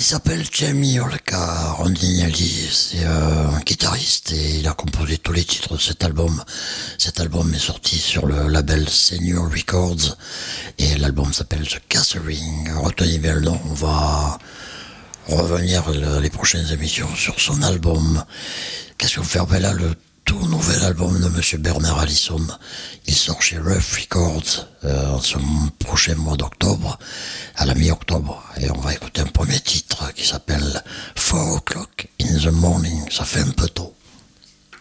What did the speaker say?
s'appelle Jamie Olka Rondinelli, c'est un guitariste et il a composé tous les titres de cet album. Cet album est sorti sur le label Senior Records et l'album s'appelle The Gathering. Retenez bien le nom, on va revenir les prochaines émissions sur son album. Qu'est-ce que vous faites? Ben là, le tout nouvel album de Monsieur Bernard Allison. Il sort chez Rough Records en ce prochain mois d'octobre, à la mi-octobre. Et on va écouter un premier titre qui s'appelle 4 o'clock in the morning. Ça fait un peu tôt.